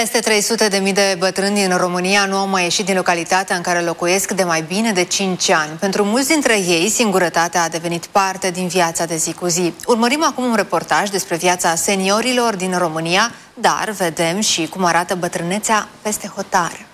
Peste 300.000 de bătrâni din România nu au mai ieșit din localitatea în care locuiesc de mai bine de 5 ani. Pentru mulți dintre ei, singurătatea a devenit parte din viața de zi cu zi. Urmărim acum un reportaj despre viața seniorilor din România, dar vedem și cum arată bătrânețea peste hotare.